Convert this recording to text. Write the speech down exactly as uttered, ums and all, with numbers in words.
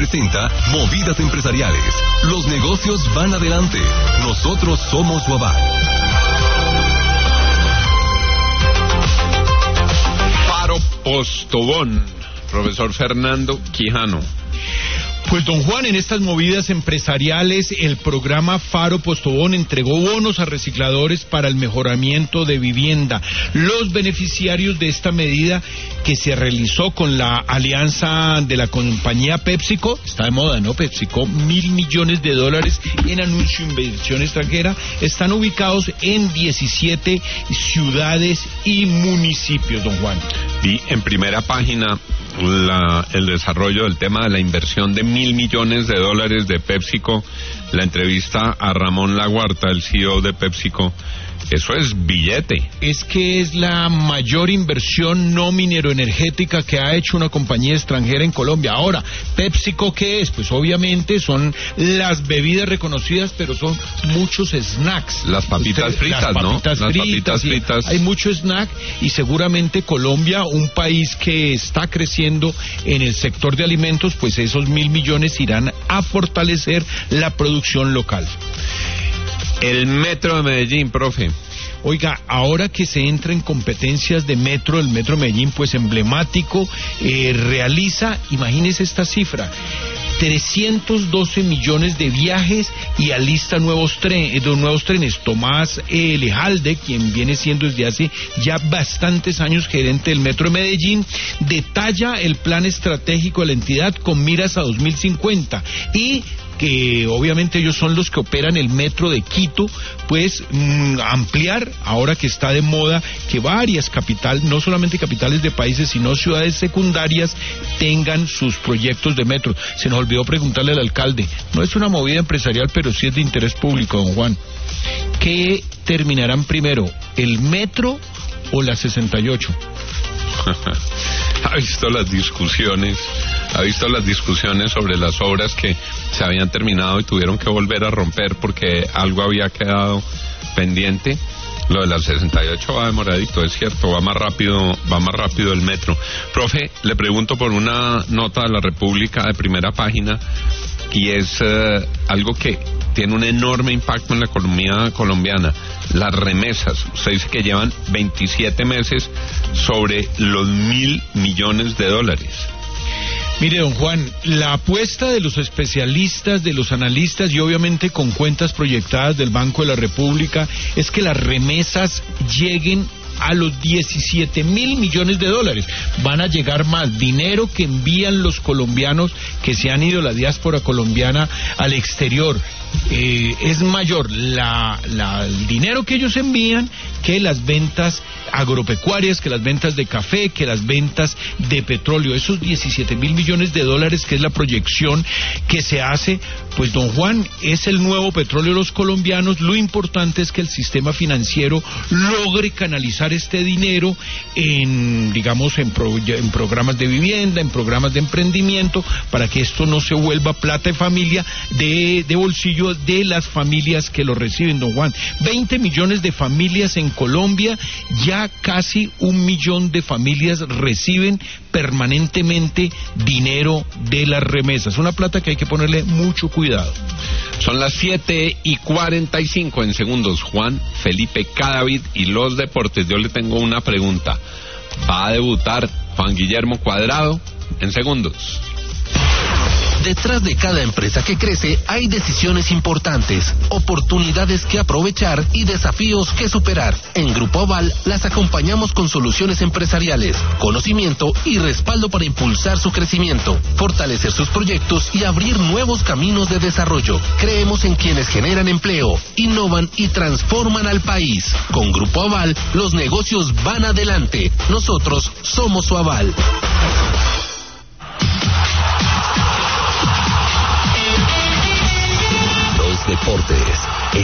presenta Movidas Empresariales. Los negocios van adelante. Nosotros somos su aval. Faro Postobón, profesor Fernando Quijano. Pues don Juan, en estas movidas empresariales, el programa Faro Postobón entregó bonos a recicladores para el mejoramiento de vivienda. Los beneficiarios de esta medida, que se realizó con la alianza de la compañía PepsiCo, está de moda, ¿no? PepsiCo, mil millones de dólares en anuncio de inversión extranjera, están ubicados en diecisiete ciudades y municipios, don Juan. Vi en primera página la, el desarrollo del tema de la inversión de mil millones de dólares de PepsiCo, la entrevista a Ramón Laguarta, el C E O de PepsiCo. Eso es billete. Es que es la mayor inversión no mineroenergética que ha hecho una compañía extranjera en Colombia. Ahora, ¿PepsiCo qué es? Pues obviamente son las bebidas reconocidas, pero son muchos snacks. Las papitas Usted, fritas, las papitas ¿no? Fritas, las papitas fritas. Hay mucho snack y seguramente Colombia, un país que está creciendo en el sector de alimentos, pues esos mil millones irán a fortalecer la producción local. El Metro de Medellín, profe. Oiga, ahora que se entra en competencias de metro, el Metro de Medellín, pues emblemático, eh, realiza, imagínese esta cifra, trescientos doce millones de viajes y alista nuevos, tren, nuevos trenes. Tomás eh, Lejalde, quien viene siendo desde hace ya bastantes años gerente del Metro de Medellín, detalla el plan estratégico de la entidad con miras a dos mil cincuenta y que obviamente ellos son los que operan el metro de Quito, pues mmm, ampliar, ahora que está de moda, que varias capitales, no solamente capitales de países, sino ciudades secundarias, tengan sus proyectos de metro. Se nos olvidó preguntarle al alcalde, no es una movida empresarial, pero sí es de interés público, don Juan. ¿Qué terminarán primero, el metro o la sesenta y ocho? Ha visto las discusiones, ha visto las discusiones sobre las obras que se habían terminado y tuvieron que volver a romper porque algo había quedado pendiente. Lo de las sesenta y ocho va demoradito, es cierto, va más rápido, va más rápido el metro. Profe, le pregunto por una nota de la República de primera página y es uh, algo que tiene un enorme impacto en la economía colombiana, las remesas. Usted dice que llevan veintisiete meses sobre los mil millones de dólares. Mire, don Juan, la apuesta de los especialistas, de los analistas y obviamente con cuentas proyectadas del Banco de la República es que las remesas lleguen a los diecisiete mil millones de dólares. Van a llegar más dinero que envían los colombianos que se han ido, la diáspora colombiana, al exterior. Eh, es mayor la, la, el dinero que ellos envían que las ventas agropecuarias, que las ventas de café, que las ventas de petróleo. Esos diecisiete mil millones de dólares, que es la proyección que se hace, pues don Juan, es el nuevo petróleo de los colombianos. Lo importante es que el sistema financiero logre canalizar este dinero en, digamos, en, pro, en programas de vivienda, en programas de emprendimiento, para que esto no se vuelva plata de familia, de, de bolsillo de las familias que lo reciben, don Juan. veinte millones de familias en Colombia, ya casi un millón de familias reciben permanentemente dinero de las remesas. Una plata que hay que ponerle mucho cuidado. Son las siete y cuarenta y cinco en segundos. Juan Felipe Cadavid y los deportes. Yo le tengo una pregunta. ¿Va a debutar Juan Guillermo Cuadrado? En segundos. Detrás de cada empresa que crece hay decisiones importantes, oportunidades que aprovechar y desafíos que superar. En Grupo Aval las acompañamos con soluciones empresariales, conocimiento y respaldo para impulsar su crecimiento, fortalecer sus proyectos y abrir nuevos caminos de desarrollo. Creemos en quienes generan empleo, innovan y transforman al país. Con Grupo Aval los negocios van adelante. Nosotros somos su aval. Deportes.